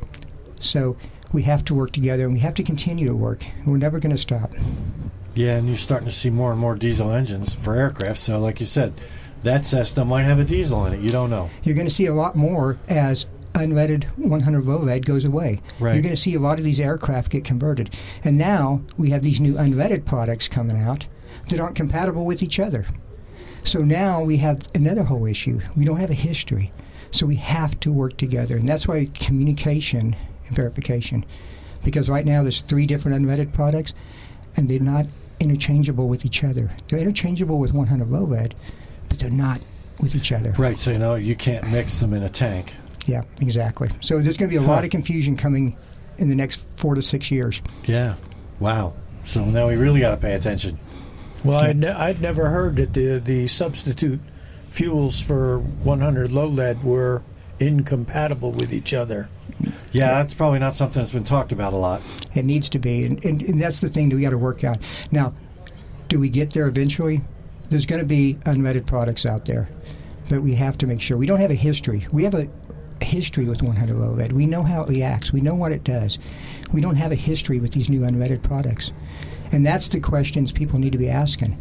So we have to work together, and we have to continue to work. We're never going to stop. Yeah, and you're starting to see more and more diesel engines for aircraft. So like you said, that system might have a diesel in it. You don't know. You're going to see a lot more as unleaded one hundred low lead goes away. Right. You're going to see a lot of these aircraft get converted. And now we have these new unleaded products coming out that aren't compatible with each other. So now we have another whole issue. We don't have a history. So we have to work together. And that's why communication and verification. Because right now there's three different unleaded products, and they're not interchangeable with each other. They're interchangeable with one hundred low lead, but they're not with each other. Right, so you know you can't mix them in a tank. Yeah, exactly. So there's going to be a huh. lot of confusion coming in the next four to six years. Yeah. Wow. So now we really got to pay attention. Well, I'd, ne- I'd never heard that the the substitute fuels for one hundred low lead were incompatible with each other. Yeah, that's probably not something that's been talked about a lot. It needs to be, and, and, and that's the thing that we got to work out. Now, do we get there eventually? There's going to be unleaded products out there, but we have to make sure. We don't have a history. We have a history with one hundred low lead. We know how it reacts. We know what it does. We don't have a history with these new unleaded products. And that's the questions people need to be asking.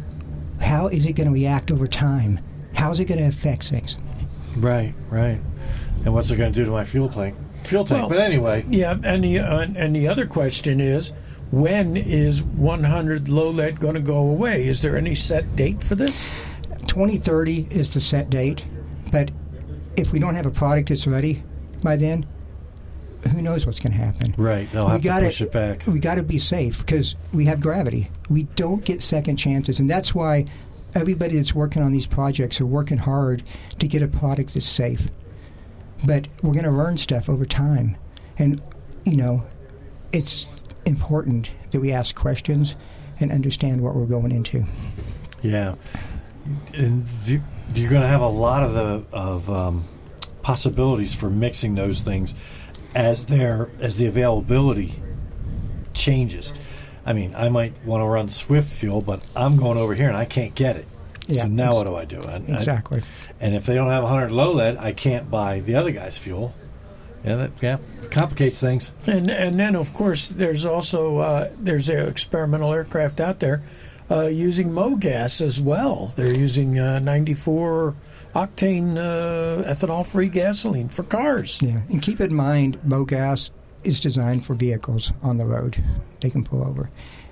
How is it going to react over time? How is it going to affect things? Right, right. And what's it going to do to my fuel tank? Fuel tank. Well, but anyway. Yeah, and the, uh, and the other question is, when is one hundred low lead going to go away? Is there any set date for this? twenty thirty is the set date, but if we don't have a product that's ready by then, who knows what's going to happen? Right, they'll have we gotta, to push it back. We got to be safe because we have gravity. We don't get second chances, and that's why everybody that's working on these projects are working hard to get a product that's safe. But we're going to learn stuff over time, and you know, it's important that we ask questions and understand what we're going into. Yeah. And the, you're going to have a lot of the of um, possibilities for mixing those things as their as the availability changes. I mean, I might want to run Swift fuel, but I'm going over here and I can't get it. Yeah, so now what do I do? I, exactly. I, and if they don't have one hundred low lead, I can't buy the other guy's fuel. Yeah, that yeah, complicates things. And and then of course there's also uh, there's uh, experimental aircraft out there uh, using MoGas as well. They're using uh, ninety-four octane uh, ethanol-free gasoline for cars. Yeah, and keep in mind, MoGas is designed for vehicles on the road. They can pull over.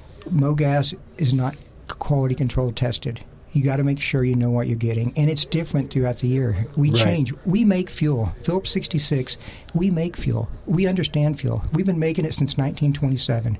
MoGas is not quality control tested. You got to make sure you know what you're getting, and it's different throughout the year. We Right. change. We make fuel. Phillips sixty-six, we make fuel. We understand fuel. We've been making it since nineteen twenty-seven,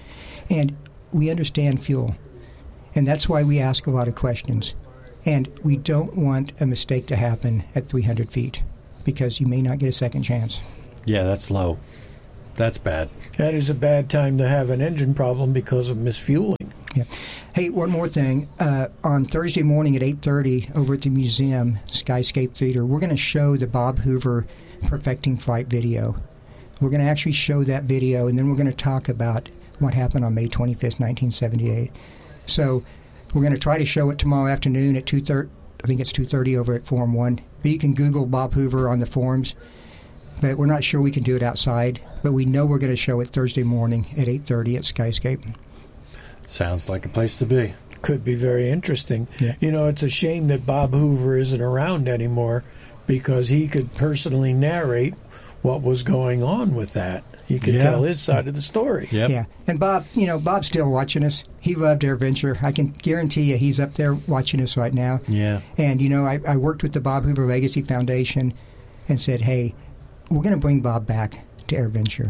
and we understand fuel, and that's why we ask a lot of questions. And we don't want a mistake to happen at three hundred feet, because you may not get a second chance. Yeah, that's low. That's bad. That is a bad time to have an engine problem because of misfueling. Yeah. Hey, one more thing. Uh, on Thursday morning at eight thirty over at the museum, Skyscape Theater, we're going to show the Bob Hoover Perfecting Flight video. We're going to actually show that video, and then we're going to talk about what happened on May twenty-fifth, nineteen seventy-eight. So we're going to try to show it tomorrow afternoon at two thirty. I think it's two thirty over at Forum one. But you can Google Bob Hoover on the forums. But we're not sure we can do it outside. But we know we're going to show it Thursday morning at eight thirty at Skyscape. Sounds like a place to be. Could be very interesting. Yeah. You know, it's a shame that Bob Hoover isn't around anymore because he could personally narrate what was going on with that. He could Yeah. tell his side of the story. Yep. Yeah. And Bob, you know, Bob's still watching us. He loved AirVenture. I can guarantee you he's up there watching us right now. Yeah. And, you know, I, I worked with the Bob Hoover Legacy Foundation and said, hey, we're going to bring Bob back to AirVenture.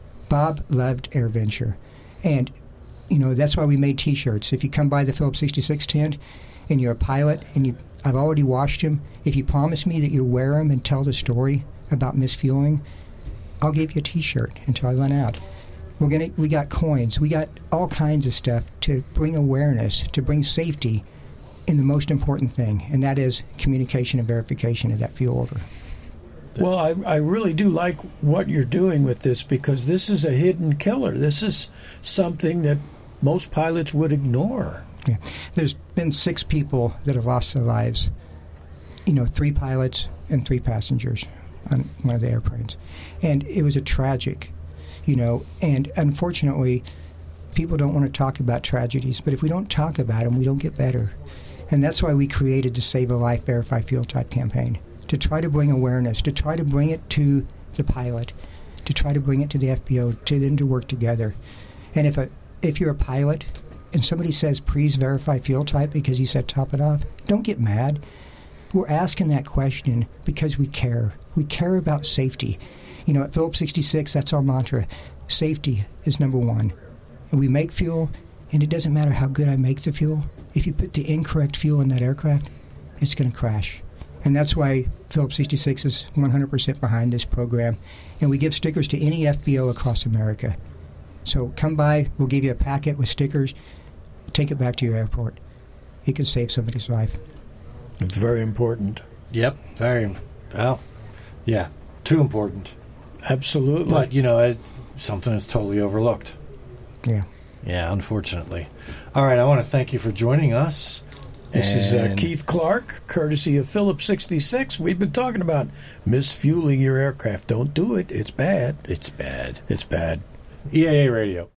Bob loved AirVenture. And, you know, that's why we made T-shirts. If you come by the Phillips sixty-six tent and you're a pilot and you, I've already washed them, if you promise me that you'll wear them and tell the story about misfueling, I'll give you a T-shirt until I run out. We're gonna, we got coins. We got all kinds of stuff to bring awareness, to bring safety in the most important thing, and that is communication and verification of that fuel order. Well, I, I really do like what you're doing with this because this is a hidden killer. This is something that most pilots would ignore. Yeah. There's been six people that have lost their lives. You know, three pilots and three passengers on one of the airplanes. And it was a tragic, you know, and unfortunately, people don't want to talk about tragedies, but if we don't talk about them, we don't get better. And that's why we created the Save a Life, Verify Fuel Type campaign, to try to bring awareness, to try to bring it to the pilot, to try to bring it to the F B O, to them to work together. And if a if you're a pilot and somebody says, please verify fuel type because you said top it off, don't get mad. We're asking that question because we care. We care about safety. You know, at Phillips sixty-six, that's our mantra. Safety is number one. And we make fuel, and it doesn't matter how good I make the fuel. If you put the incorrect fuel in that aircraft, it's going to crash. And that's why Phillips sixty-six is one hundred percent behind this program. And we give stickers to any F B O across America. So come by, we'll give you a packet with stickers. Take it back to your airport. It could save somebody's life. It's very important. Yep, very. Well, yeah, too important. Absolutely. But, you know, it's something that's totally overlooked. Yeah. Yeah, unfortunately. All right, I want to thank you for joining us. This is uh, And- Keith Clark, courtesy of Phillips sixty-six. We've been talking about misfueling your aircraft. Don't do it. It's bad. It's bad. It's bad. E A A Radio.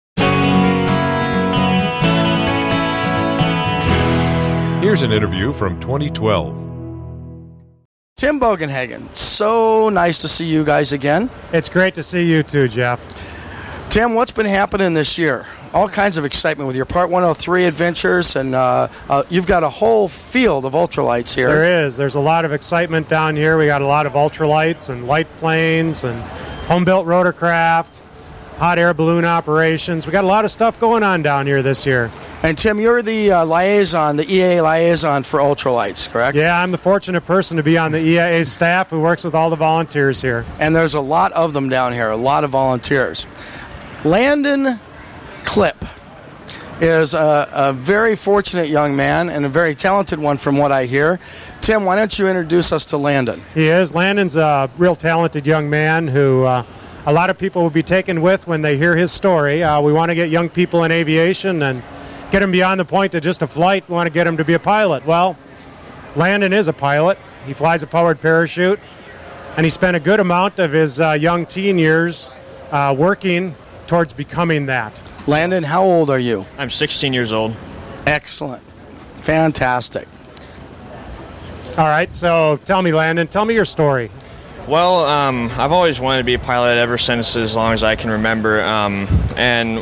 Here's an interview from twenty twelve. Tim Bogenhagen, so nice to see you guys again. It's great to see you too, Jeff. Tim, what's been happening this year? All kinds of excitement with your Part one oh three adventures, and uh, uh, you've got a whole field of ultralights here. There is. There's a lot of excitement down here. We got a lot of ultralights and light planes and home-built rotorcraft, hot air balloon operations. We got a lot of stuff going on down here this year. And Tim, you're the uh, liaison, the E A A liaison for ultralights, correct? Yeah, I'm the fortunate person to be on the E A A staff who works with all the volunteers here. And there's a lot of them down here, a lot of volunteers. Landon Clip, is a, a very fortunate young man and a very talented one from what I hear. Tim, why don't you introduce us to Landon? He is. Landon's a real talented young man who uh, a lot of people will be taken with when they hear his story. Uh, we want to get young people in aviation and get them beyond the point of just a flight. We want to get them to be a pilot. Well, Landon is a pilot. He flies a powered parachute, and he spent a good amount of his uh, young teen years uh, working towards becoming that. Landon, how old are you? I'm sixteen years old. Excellent. Fantastic. All right, so tell me, Landon, tell me your story. Well, um, I've always wanted to be a pilot ever since as long as I can remember. Um, and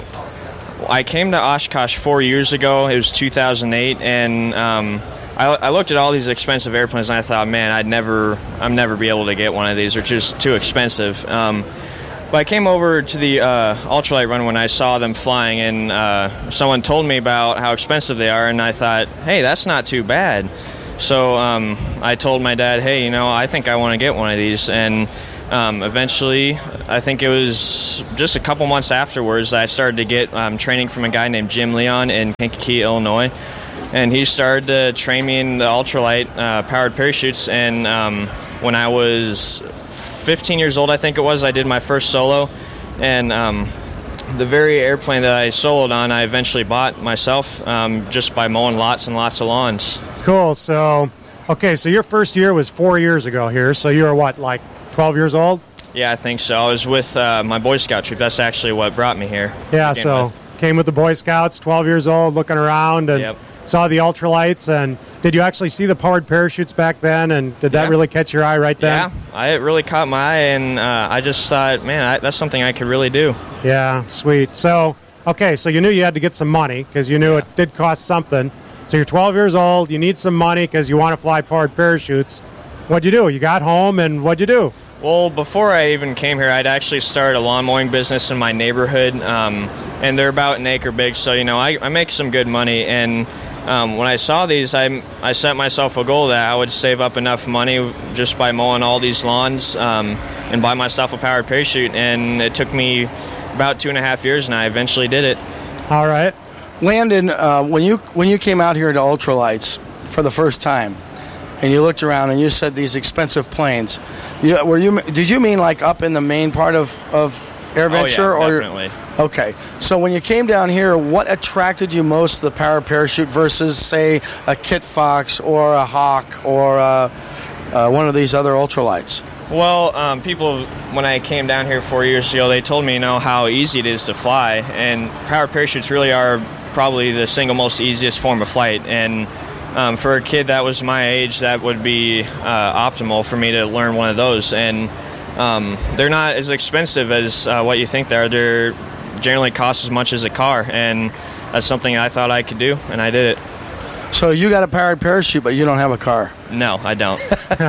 I came to Oshkosh four years ago. It was two thousand eight, and um, I, I looked at all these expensive airplanes, and I thought, man, I'd never, I'd never be able to get one of these. They're just too expensive. Um, But I came over to the uh, ultralight run when I saw them flying, and uh, someone told me about how expensive they are, and I thought, hey, that's not too bad. So um, I told my dad, hey, you know, I think I want to get one of these. And um, eventually, I think it was just a couple months afterwards, I started to get um, training from a guy named Jim Leon in Kankakee, Illinois. And he started to train me in the ultralight uh, powered parachutes, and um, when I was fifteen years old, I think it was, I did my first solo, and um, the very airplane that I soloed on, I eventually bought myself um, just by mowing lots and lots of lawns. Cool. So, okay, so your first year was four years ago here, so you were what, like twelve years old? Yeah, I think so. I was with uh, my Boy Scout troop. That's actually what brought me here. Yeah, so with. Came with the Boy Scouts, twelve years old, looking around, and yep. saw the ultralights. And did you actually see the powered parachutes back then, and did that yeah. really catch your eye right then? Yeah, I, it really caught my eye, and uh, I just thought, man, I, that's something I could really do. Yeah, sweet. So, okay, so you knew you had to get some money because you knew yeah. it did cost something. So you're twelve years old, you need some money because you want to fly powered parachutes. What'd you do? You got home, and what'd you do? Well, before I even came here, I'd actually started a lawn mowing business in my neighborhood, um, and they're about an acre big, so, you know, I, I make some good money, and um, when I saw these, I, I set myself a goal that I would save up enough money just by mowing all these lawns um, and buy myself a powered parachute, and it took me about two and a half years, and I eventually did it. All right. Landon, uh, when you when you came out here to Ultralights for the first time, and you looked around and you said these expensive planes, you, were you did you mean like up in the main part of, of AirVenture? Oh, yeah, or definitely. Okay. So when you came down here, what attracted you most to the powered parachute versus, say, a Kit Fox or a Hawk or uh, uh, one of these other ultralights? Well, um, people, when I came down here four years ago, they told me, you know, how easy it is to fly, and powered parachutes really are probably the single most easiest form of flight, and um, for a kid that was my age, that would be uh, optimal for me to learn one of those, and um, they're not as expensive as uh, what you think they are. They're generally cost as much as a car, and that's something I thought I could do, and I did it. So you got a powered parachute, but you don't have a car. No, I don't.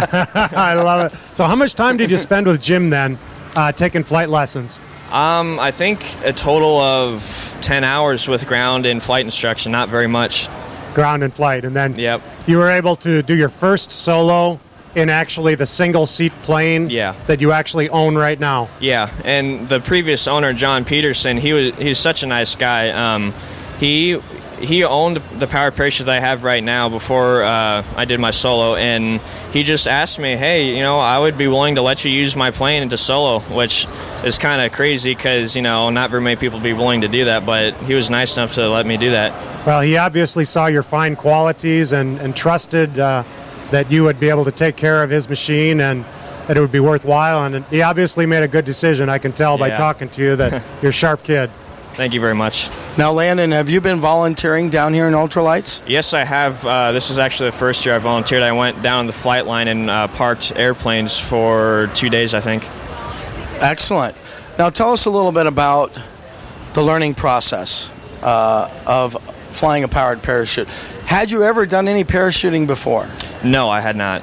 I love it. So how much time did you spend with Jim then, uh, taking flight lessons? Um, I think a total of ten hours with ground and flight instruction, not very much. Ground and flight, and then yep. you were able to do your first solo in actually the single-seat plane yeah. that you actually own right now. Yeah, and the previous owner, John Peterson, he was he's such a nice guy. Um, he he owned the powered parachute that I have right now before uh, I did my solo, and he just asked me, hey, you know, I would be willing to let you use my plane into solo, which is kind of crazy because, you know, not very many people would be willing to do that, but he was nice enough to let me do that. Well, he obviously saw your fine qualities and, and trusted uh, that you would be able to take care of his machine and that it would be worthwhile, and he obviously made a good decision. I can tell by yeah. talking to you that you're a sharp kid. Thank you very much. Now, Landon, have you been volunteering down here in Ultralights? Yes, I have. Uh, this is actually the first year I volunteered. I went down the flight line and uh, parked airplanes for two days, I think. Excellent. Now, tell us a little bit about the learning process uh, of flying a powered parachute. Had you ever done any parachuting before? No, I had not.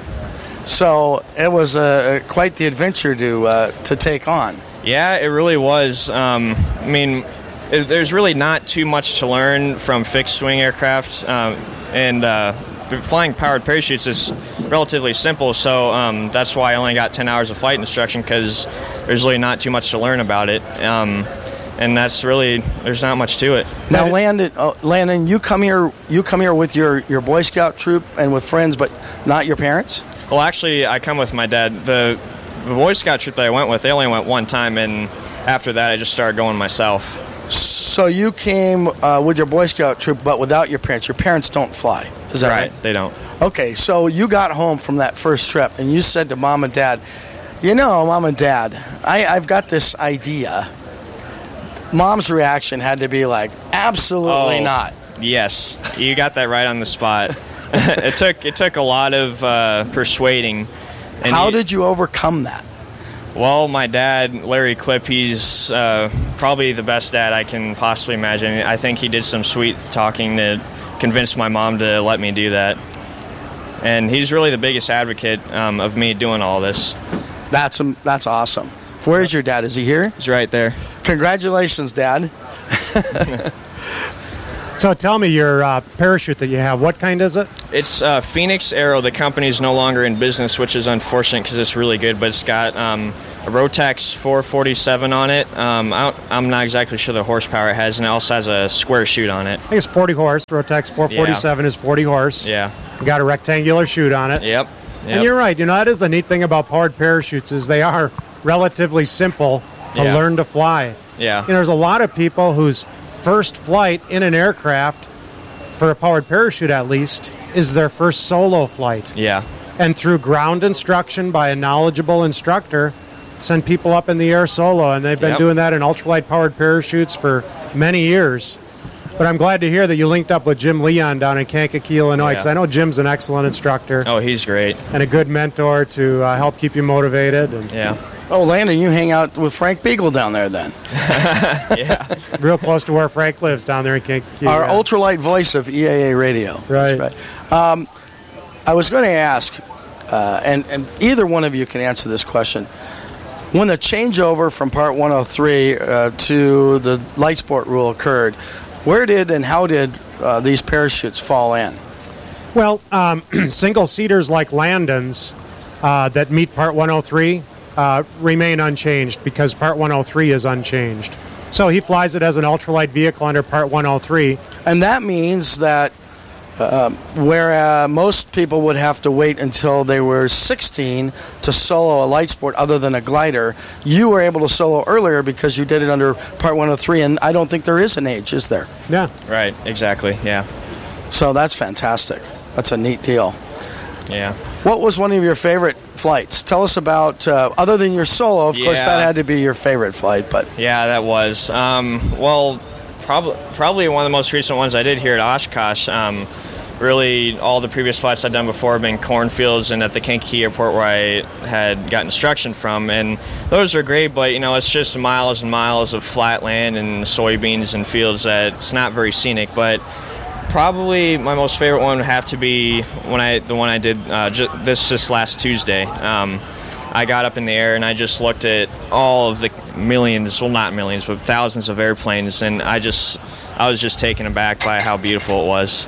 So it was uh, quite the adventure to uh, to take on. Yeah, it really was. Um, I mean, it, there's really not too much to learn from fixed-wing aircraft, um, and uh, flying powered parachutes is relatively simple, so um, that's why I only got ten hours of flight instruction, because there's really not too much to learn about it. Um, and that's really, there's not much to it. Now, Landon, uh, Landon, you come here. You come here with your, your Boy Scout troop and with friends, but not your parents. Well, actually, I come with my dad. The, the Boy Scout troop that I went with, they only went one time, and after that, I just started going myself. So you came uh, with your Boy Scout troop, but without your parents. Your parents don't fly. Is that right? Right, they don't. Okay, so you got home from that first trip, and you said to Mom and Dad, you know, Mom and Dad, I, I've got this idea. Mom's reaction had to be like, absolutely oh, not. Yes, you got that right on the spot. it took it took a lot of uh, persuading. And How he, did you overcome that? Well, my dad, Larry Klipp, he's uh, probably the best dad I can possibly imagine. I think he did some sweet talking to convince my mom to let me do that. And he's really the biggest advocate um, of me doing all this. That's um, that's awesome. Where's your dad? Is he here? He's right there. Congratulations, Dad. So tell me, your uh, parachute that you have, what kind is it? It's uh, Phoenix Aero. The company is no longer in business, which is unfortunate because it's really good, but it's got um, a Rotax four forty-seven on it. Um, I don't, I'm not exactly sure the horsepower it has, and it also has a square chute on it. I think it's forty horse. Rotax four forty-seven yeah. is forty horse. Yeah. You got a rectangular chute on it. Yep. Yep. And you're right. You know, that is the neat thing about powered parachutes is they are relatively simple to yeah. learn to fly. Yeah. You know, there's a lot of people whose first flight in an aircraft, for a powered parachute at least, is their first solo flight. Yeah. And through ground instruction by a knowledgeable instructor, send people up in the air solo. And they've been yep. doing that in ultralight powered parachutes for many years. But I'm glad to hear that you linked up with Jim Leon down in Kankakee, Illinois, because yeah. I know Jim's an excellent instructor. Oh, he's great. And a good mentor to uh, help keep you motivated. And yeah. Oh, Landon, you hang out with Frank Beagle down there then. yeah. Real close to where Frank lives down there in Kankakee. Our yeah. ultralight voice of E A A Radio. Right. That's right. Um, I was going to ask, uh, and, and either one of you can answer this question. When the changeover from Part one oh three uh, to the light sport rule occurred, where did and how did uh, these parachutes fall in? Well, um, single-seaters like Landon's uh, that meet Part one oh three uh, remain unchanged because Part one oh three is unchanged. So he flies it as an ultralight vehicle under Part one oh three. And that means that uh, where uh, most people would have to wait until they were sixteen to solo a light sport other than a glider, you were able to solo earlier because you did it under Part one oh three, and I don't think there is an age, is there? Yeah. Right, exactly, yeah. So that's fantastic. That's a neat deal. Yeah. What was one of your favorite flights? Tell us about, uh, other than your solo, of yeah. course, that had to be your favorite flight, but... Yeah, that was. Um, well, probably probably one of the most recent ones I did here at Oshkosh. Um, really, all the previous flights I'd done before have been cornfields and at the Kankakee Airport where I had got instruction from, and those are great, but, you know, it's just miles and miles of flat land and soybeans and fields that it's not very scenic, but... Probably my most favorite one would have to be when I the one I did uh, ju- this just last Tuesday. Um, I got up in the air and I just looked at all of the millions, well not millions, but thousands of airplanes, and I just I was just taken aback by how beautiful it was.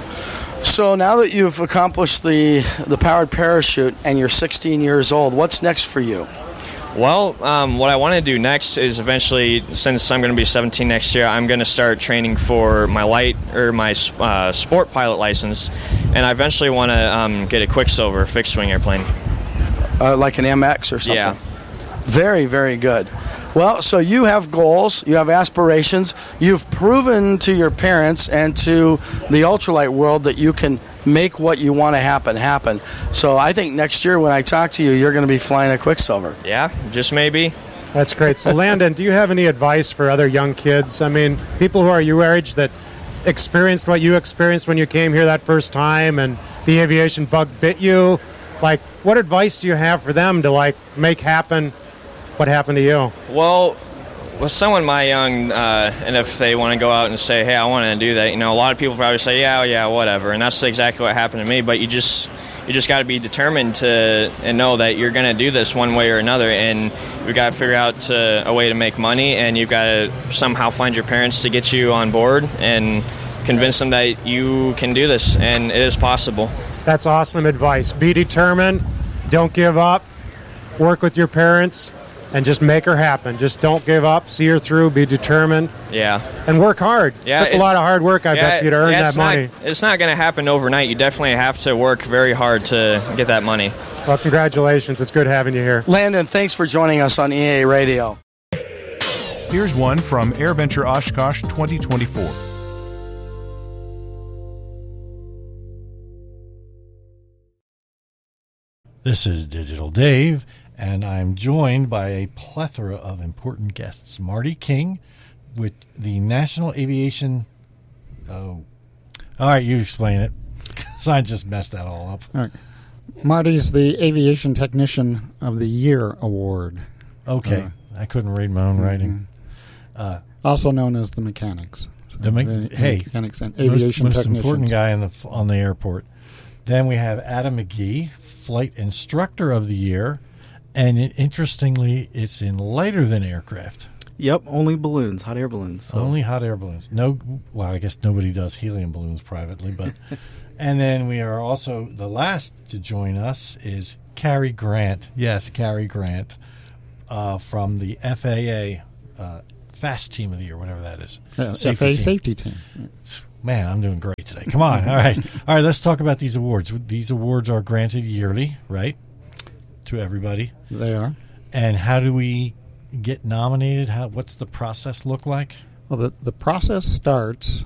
So now that you've accomplished the the powered parachute and you're sixteen years old, what's next for you? Well, um, what I want to do next is eventually, since I'm going to be seventeen next year, I'm going to start training for my light or my uh, sport pilot license, and I eventually want to um, get a Quicksilver fixed wing airplane. Uh, like an M X or something? Yeah. Very, very good. Well, so you have goals, you have aspirations, you've proven to your parents and to the ultralight world that you can make what you want to happen happen. So I think next year when I talk to you, you're going to be flying a Quicksilver. Yeah, just maybe. That's great. So Landon, do you have any advice for other young kids? I mean, people who are your age that experienced what you experienced when you came here that first time and the aviation bug bit you. Like, what advice do you have for them to, like, make happen what happened to you? Well, with someone my young, uh, and if they want to go out and say, hey, I want to do that, you know, a lot of people probably say, yeah, yeah, whatever. And that's exactly what happened to me. But you just you just got to be determined to and know that you're going to do this one way or another. And you've got to figure out to, a way to make money. And you've got to somehow find your parents to get you on board and convince them that you can do this. And it is possible. That's awesome advice. Be determined. Don't give up. Work with your parents. and just make her happen. Just don't give up. See her through. Be determined. Yeah. And work hard. Yeah, Took a lot of hard work, I yeah, bet, for you to earn yeah, that it's money. Not, it's not going to happen overnight. You definitely have to work very hard to get that money. Well, congratulations. It's good having you here. Landon, thanks for joining us on E A A Radio. Here's one from AirVenture Oshkosh twenty twenty-four. This is Digital Dave, and I'm joined by a plethora of important guests. Marty King with the National Aviation... Oh, all right, you explain it, because I just messed that all up. All right. Marty's the Aviation Technician of the Year Award. Okay, uh, I couldn't read my own mm-hmm. writing. Uh, also known as the mechanics. So the me- the hey, mechanics and aviation most, most technicians. important guy in the on the airport. Then we have Adam McGee, Flight Instructor of the Year, and it, interestingly, it's in lighter than aircraft. Yep, only balloons, hot air balloons. So. Only hot air balloons. No, well, I guess nobody does helium balloons privately, but. And then we are also, the last to join us is Carrie Grant. Yes, Carrie Grant uh, from the F A A uh, Fast Team of the Year, whatever that is. Uh, safety F A A team. Safety Team. Man, I'm doing great today. Come on. All right. All right, let's talk about these awards. These awards are granted yearly, right, to everybody? They are. And how do we get nominated? How? What's the process look like? Well, the, the process starts